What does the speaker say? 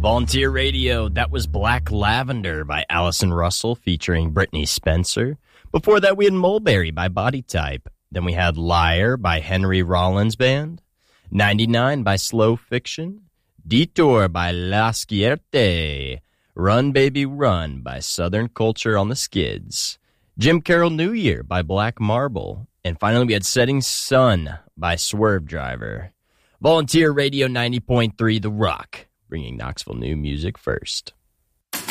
Volunteer Radio, that was Black Lavender by Allison Russell featuring Brittany Spencer. Before that, we had Mulberry by Body Type. Then we had Liar by Henry Rollins Band. 99 by Slow Fiction. Detour by La Scierte. Run Baby Run by Southern Culture on the Skids. Jim Carroll New Year by Black Marble. And finally, we had Setting Sun by Swerve Driver. Volunteer Radio 90.3 The Rock, bringing Knoxville new music first.